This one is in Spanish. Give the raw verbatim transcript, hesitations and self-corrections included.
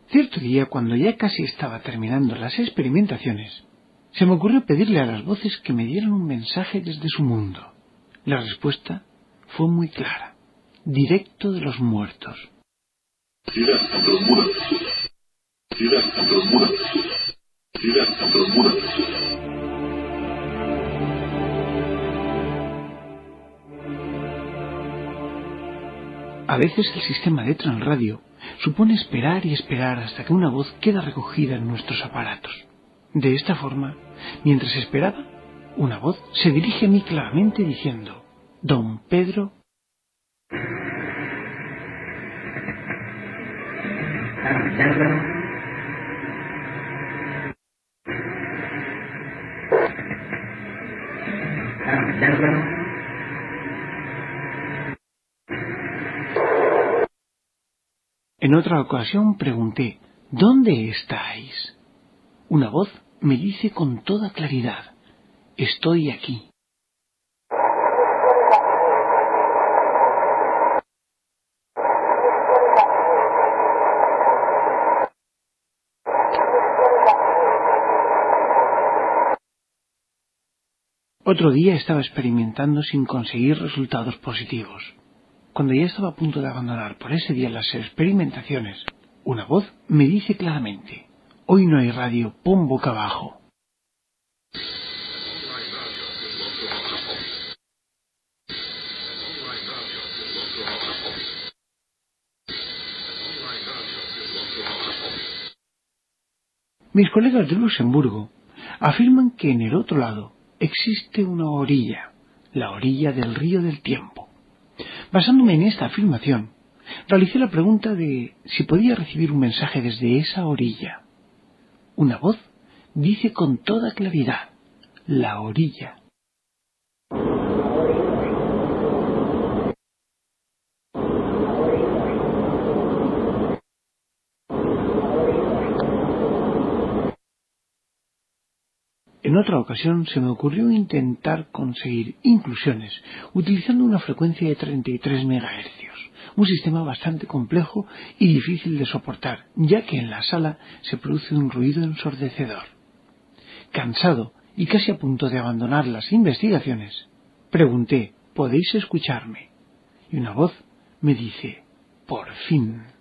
Cierto día, cuando ya casi estaba terminando las experimentaciones, se me ocurrió pedirle a las voces que me dieran un mensaje desde su mundo. La respuesta fue muy clara: directo de los muertos. Directo de los muertos. Directo de los muertos. Directo de los muertos. A veces el sistema de Transradio supone esperar y esperar hasta que una voz queda recogida en nuestros aparatos. De esta forma, mientras esperaba, una voz se dirige a mí claramente diciendo: Don Pedro. En otra ocasión pregunté: ¿dónde estáis? Una voz me dice con toda claridad: estoy aquí. Otro día estaba experimentando sin conseguir resultados positivos. Cuando ya estaba a punto de abandonar por ese día las experimentaciones, una voz me dice claramente: hoy no hay radio, pon boca abajo. Mis colegas de Luxemburgo afirman que en el otro lado existe una orilla, la orilla del río del tiempo. Basándome en esta afirmación, realicé la pregunta de si podía recibir un mensaje desde esa orilla. Una voz dice con toda claridad: la orilla. En otra ocasión se me ocurrió intentar conseguir inclusiones utilizando una frecuencia de treinta y tres megahercios, un sistema bastante complejo y difícil de soportar, ya que en la sala se produce un ruido ensordecedor. Cansado y casi a punto de abandonar las investigaciones, pregunté: ¿podéis escucharme? Y una voz me dice: por fin.